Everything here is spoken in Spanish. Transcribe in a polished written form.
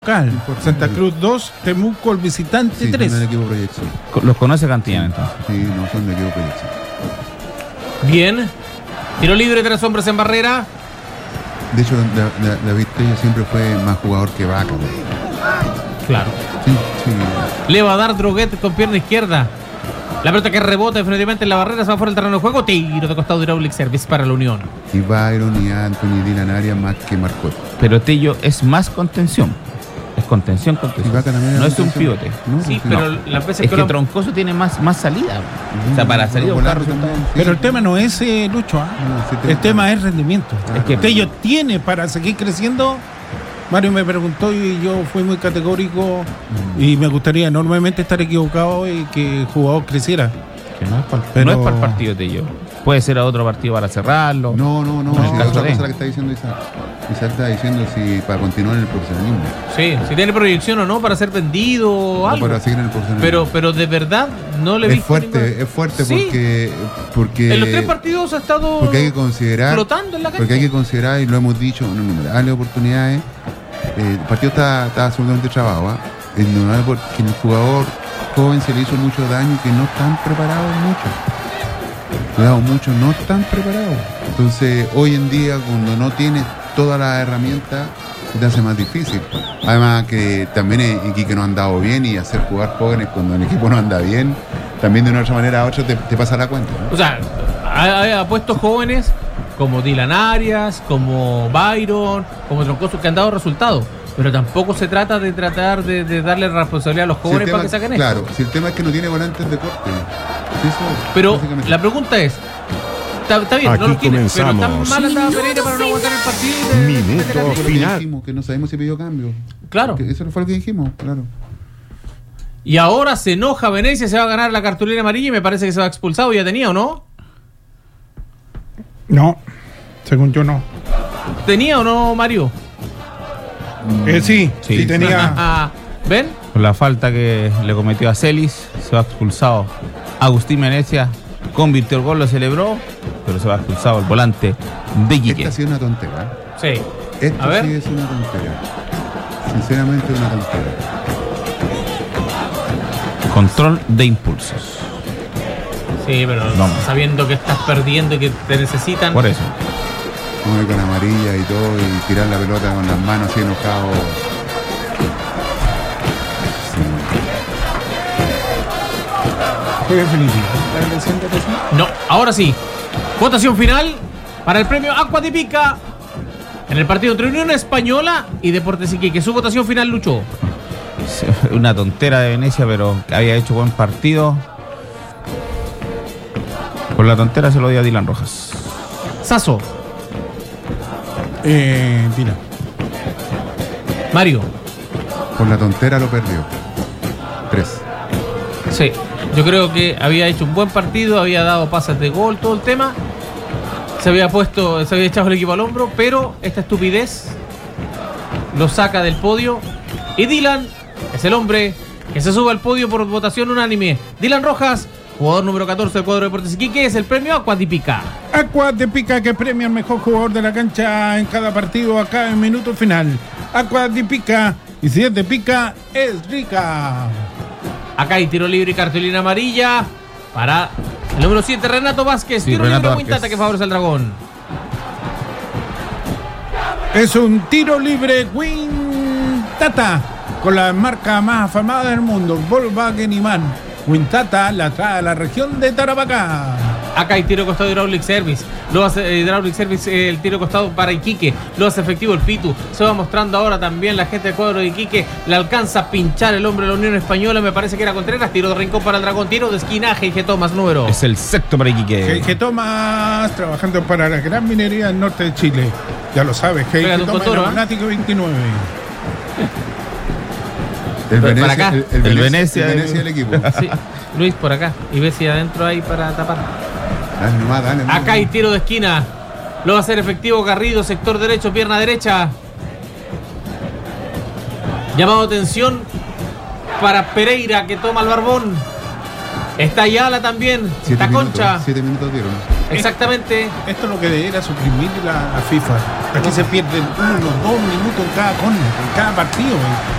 Por Santa Cruz 2, Temuco el visitante 3. Son del equipo proyección. Los conoce Cantillán entonces. Sí, no son del equipo proyección. Bien. Tiro libre, 3 hombres en barrera. De hecho, David Tello siempre fue más jugador que Vaca. Claro. Sí, sí. Le va a dar Droguet con pierna izquierda. La pelota que rebota definitivamente en la barrera, se va fuera del terreno de juego. Tiro de costado de Hydraulic Service para la Unión. Y Byron y Anthony y Dylan Arias más que Marcos. Pero Tello es más contención. Es contención. Y Vaca también No era es un contención. pivote. No, Sí, sí, pero no. las veces Es que lo- Troncoso tiene más salida. O sea, para salir a buscar Volante resultados. también, sí. Pero el tema no es Lucho, ¿ah? No, sí, El tema es rendimiento. Es que Tello tiene para seguir creciendo. Mario me preguntó y yo fui muy categórico y me gustaría enormemente estar equivocado y que el jugador creciera. que no es para Pero- el partido Tello. Puede ser a otro partido para cerrarlo. No, En el sí, caso otra de- cosa la que está diciendo Isaac. Isaac está diciendo si para continuar en el profesionalismo. Sí, si tiene proyección o no para ser vendido o O algo. para seguir en el profesionalismo. Pero de verdad no le he es visto fuerte, es fuerte Sí. porque En los 3 partidos ha estado porque hay que considerar flotando en la cancha. porque hay que considerar, y lo hemos dicho en innumerables oportunidades, el partido está absolutamente trabado, ¿ah? Porque el jugador joven se le hizo mucho daño, que no están preparados muchos no están preparados. Entonces hoy en día, cuando no tienes todas las herramientas, te hace más difícil. Además que también Iquique no ha andado bien, y hacer jugar jóvenes cuando el equipo no anda bien, también de una otra manera a otro te pasa la cuenta, ¿no? O sea, ha puesto jóvenes como Dylan Arias, como Byron, como Troncoso, que han dado resultados. Pero tampoco se trata de tratar de darle responsabilidad a los Si el jóvenes tema- para que saquen claro, esto. si el tema es que no tiene volantes de corte. Sí, eso, Pero básicamente. la pregunta es, está bien, no Aquí lo tiene, pero tan comenzamos. mal andaba Pereira para no aguantar el partido. Minuto Fue lo que final. dijimos, que no sabemos si pidió cambio. Claro. Que eso fue lo que dijimos, claro. Y ahora se enoja Venecia, se va a ganar la cartulina amarilla y me parece que se va expulsado. ¿Ya tenía o no? No, según yo no. ¿Tenía o no, Mario? Sí Sí. tenía. ¿Ven? Por la falta que le cometió a Celis, se va expulsado Agustín Venecia. Convirtió el gol, lo celebró, pero se va expulsado el volante de Iquique. Esta ha sido una tontera. Sí. Esto A ver. sí es una tontera. Sinceramente, una tontera. Control de impulsos. Sí, pero Vamos. sabiendo que estás perdiendo y que te necesitan. Por eso. Vamos a ir con amarilla y todo, y tirar la pelota con las manos así enojado. Sí. Fue definitivo. La elección de Tessino. No, ahora sí. Votación final para el premio Aqua de Pica en el partido entre Unión Española y Deportes Iquique. Su votación final, Lucho. Una tontera de Venecia, pero que había hecho buen partido. Por la tontera se lo dio a Dylan Rojas. Sasso, Mira. Mario. Por la tontera lo perdió. 3. Sí, yo creo que había hecho un buen partido, había dado pases de gol, todo el tema. Se había echado el equipo al hombro, pero esta estupidez lo saca del podio. Y Dylan es el hombre que se sube al podio por votación unánime. Dylan Rojas, jugador número 14 del cuadro de Deportes Iquique, es el premio Aqua di Pica. Aqua de Pica, que premia al mejor jugador de la cancha en cada partido acá en minuto final. Aqua de Pica, y si es de pica, es rica. Acá hay tiro libre y cartulina amarilla para el número 7, Renato Vázquez. Sí, Tiro Renato libre, Vázquez. Wintata, que favorece al Dragón. Es un tiro libre Wintata, con la marca más afamada del mundo, Volkswagen Imán. Wintata la trae a la región de Tarapacá. Acá hay tiro costado de Hydraulic Service. Lo hace Hydraulic Service, el tiro costado para Iquique. Lo hace efectivo el Pitu. Se va mostrando ahora también la gente del cuadro de Iquique. Le alcanza a pinchar el hombre de la Unión Española. Me parece que era Contreras. Tiro de rincón para el Dragón. Tiro de esquina. G.G. Thomas, número. Es el sexto para Iquique. G. Tomás, trabajando para la gran minería del norte de Chile. Ya lo sabes, Pégate G. un Tomás, contoro, ¿eh? Náutico 29. El Para Venecia, acá. el Venecia, Venecia del equipo. Sí, Luis, por acá. Y ve si adentro hay para tapar. Dale nomás, dale nomás. Acá hay tiro de esquina. Lo va a hacer efectivo Garrido, sector derecho, pierna derecha. Llamado atención para Pereira, que toma el barbón. Está Ayala también. 7 Está minutos, Concha. 7 minutos dieron. Exactamente. Esto es lo que debería suprimir la FIFA. Aquí se pierden 1, 2 minutos en cada partido.